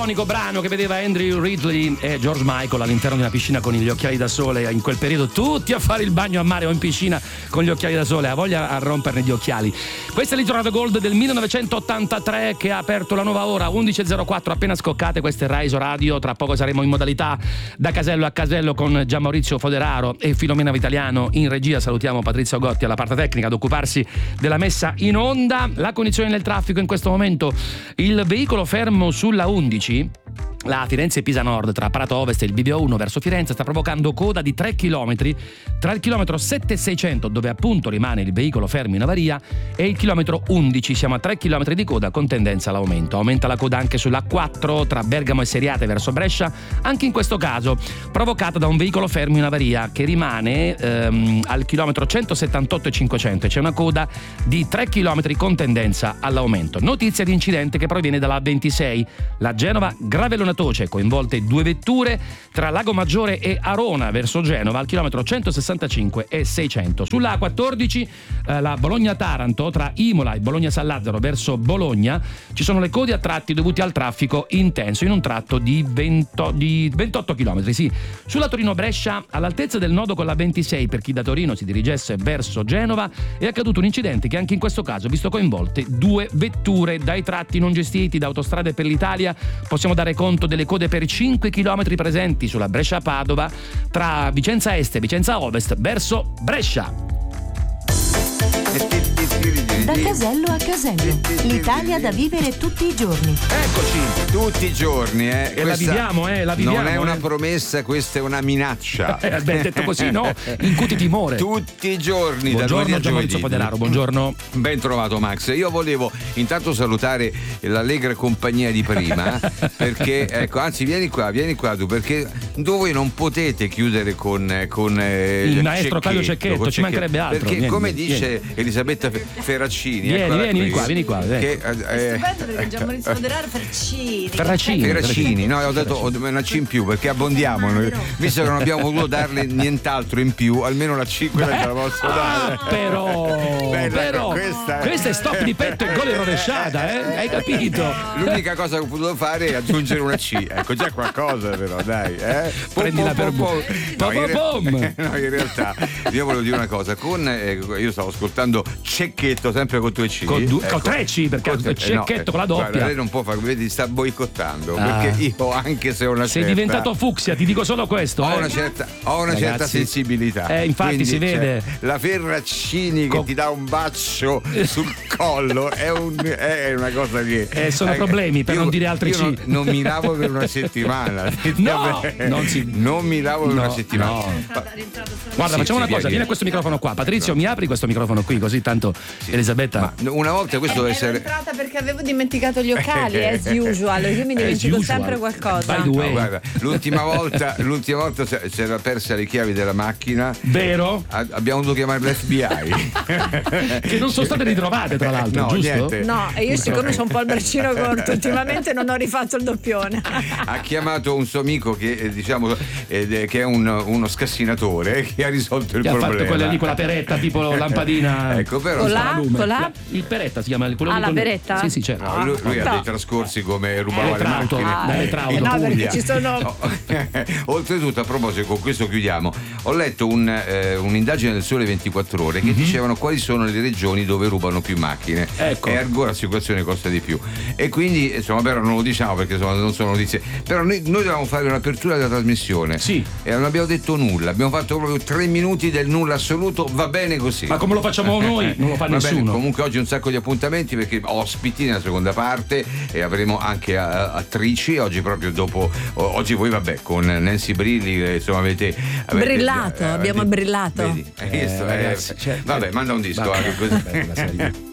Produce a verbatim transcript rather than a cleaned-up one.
iconico brano che vedeva Andrew Ridley e George Michael all'interno di una piscina con gli occhiali da sole, in quel periodo tutti a fare il bagno a mare o in piscina con gli occhiali da sole, ha voglia a romperne gli occhiali. Questa è l'Itornado Gold del millenovecentottantatré che ha aperto la nuova ora, undici e zero quattro appena scoccate. Questa è Rai Radio, tra poco saremo in modalità da casello a casello con Gianmaurizio Foderaro e Filomena Vitaliano in regia. Salutiamo Patrizio Gotti alla parte tecnica ad occuparsi della messa in onda. La condizione del traffico in questo momento: il veicolo fermo sulla undici, la Firenze-Pisa Nord tra Prato Ovest e il Bivio uno verso Firenze, sta provocando coda di tre chilometri tra il chilometro sette seicento, dove appunto rimane il veicolo fermo in avaria, e il chilometro undici. Siamo a tre chilometri di coda con tendenza all'aumento. Aumenta la coda anche sulla quattro tra Bergamo e Seriate verso Brescia, anche in questo caso provocata da un veicolo fermo in avaria che rimane ehm, al chilometro centosettantotto e cinquecento. C'è una coda di tre chilometri con tendenza all'aumento. Notizia di incidente che proviene dalla ventisei, la Genova Gravellona Toce, coinvolte due vetture tra Lago Maggiore e Arona verso Genova al chilometro centosessantacinque e seicento. Sulla A quattordici eh, la Bologna-Taranto tra Imola e Bologna-San Lazzaro verso Bologna ci sono le code a tratti dovuti al traffico intenso in un tratto di, venti, di ventotto chilometri. Sì. Sulla Torino-Brescia all'altezza del nodo con la ventisei, per chi da Torino si dirigesse verso Genova, è accaduto un incidente che anche in questo caso ha visto coinvolte due vetture. Dai tratti non gestiti da Autostrade per l'Italia possiamo dare conto delle code per cinque chilometri presenti sulla Brescia-Padova tra Vicenza Est e Vicenza Ovest verso Brescia. Da casello a casello, l'Italia da vivere tutti i giorni. Eccoci, tutti i giorni, eh. E la viviamo, eh, la viviamo. Non è una eh. promessa, questa è una minaccia. Eh, beh, detto così, no? Incuti timore. Tutti i giorni, buongiorno, da lunedì a Gianmaurizio giovedì. Foderaro, buongiorno. Ben trovato, Max. Io volevo intanto salutare l'allegra compagnia di prima, perché, ecco, anzi, vieni qua, vieni qua tu, perché voi non potete chiudere con, con eh, il maestro Claudio Cecchetto, con ci mancherebbe altro. Perché, vieni, come vieni. dice Elisabetta Ferracini, vieni, vieni, vieni qua, vieni qua. Vieni. Che, è stupendo perché Gianmaurizio Foderaro Ferracini. Ferracini. Ferracini, no, ho dato una C in più perché abbondiamo noi. Visto che non abbiamo voluto darle nient'altro in più, almeno la C quella ce la posso dare. Ah, però, Bella, però questa, questa è stop di petto e gol in rovesciata, eh? Hai capito? L'unica cosa che ho potuto fare è aggiungere una C. Ecco, già qualcosa però, dai, eh? Prendila per pom, pom, no, in pom. re- no, in realtà io volevo dire una cosa, con eh, io stavo ascoltando Cecchetto sempre con due C. Con, du- ecco. con tre C, perché Con- il Cecchetto eh, no, con la doppia. Guarda, lei non può fare, vedi, sta boicottando, Ah. perché io, anche se ho una Sei certa, diventato fucsia, ti dico solo questo. ho eh. una certa, ho una Ragazzi, certa sensibilità. eh, infatti Quindi, si vede. cioè, la Ferracini che Co- ti dà un bacio sul collo è, un, è una cosa che Eh, sono problemi, per io- non dire altri io C. non, non mi lavo per una settimana. No, non si- non mi lavo per No, una settimana. no. Ma- Guarda, Sì, facciamo sì, una via, cosa, via. vieni a questo microfono qua. Patrizio, mi apri questo microfono qui, così tanto Elisabetta. ma una volta questo deve Ero essere. entrata perché avevo dimenticato gli occhiali, as usual. Io mi As dimentico usual. sempre qualcosa. By the way. No, guarda, l'ultima volta, l'ultima volta si si era persa le chiavi della macchina. Vero? A- abbiamo dovuto chiamare l'F B I. Che non sono state ritrovate, tra l'altro, No, giusto? niente. No, e io siccome sono un po' al braccino corto, ultimamente non ho rifatto il doppione. Ha chiamato un suo amico che eh, diciamo eh, che è un- uno scassinatore che ha risolto il Che ha problema. fatto quella lì con la peretta, tipo lampadina. Ecco, però Con insomma, la- lume. con la- La- il peretta si chiama quello Ah, lì la con- beretta? Sì, sì, certo. no, lui, lui ha No. dei trascorsi come rubava le Elettrauto, macchine. da elettrauto. Eh no, perché Puglia. ci sono. No. Oltretutto, a proposito, con questo chiudiamo. Ho letto un, eh, un'indagine del Sole ventiquattro Ore che dicevano quali sono le regioni dove rubano più macchine. Ecco. Ergo l'assicurazione costa di più. E quindi, insomma, però non lo diciamo perché insomma, non sono notizie. Però noi, noi dovevamo fare un'apertura della trasmissione. Sì. E non abbiamo detto nulla. Abbiamo fatto proprio tre minuti del nulla assoluto. Va bene così. Ma come lo facciamo noi? Non lo fa Va bene, nessuno. comunque oggi un sacco di appuntamenti perché ospiti nella seconda parte e avremo anche a- attrici oggi proprio dopo o- oggi voi vabbè con Nancy Brilli eh, insomma avete, avete Brillato, abbiamo brillato. vedi, hai visto, Eh, eh, ragazzi, cioè- vabbè manda un disco Vabbè, anche così. vabbè, la serie.